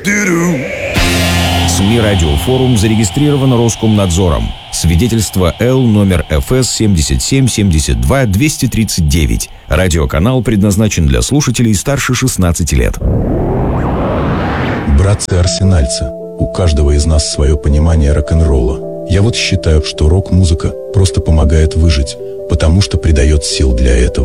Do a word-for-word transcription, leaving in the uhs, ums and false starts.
СМИ «Радиофорум» зарегистрировано Роскомнадзором. Свидетельство Л номер эф эс семьдесят семь семьдесят два двести тридцать девять. Радиоканал предназначен для слушателей старше шестнадцати лет. Братцы-арсенальцы, у каждого из нас свое понимание рок-н-ролла. Я вот считаю, что рок-музыка просто помогает выжить, потому что придает сил для этого.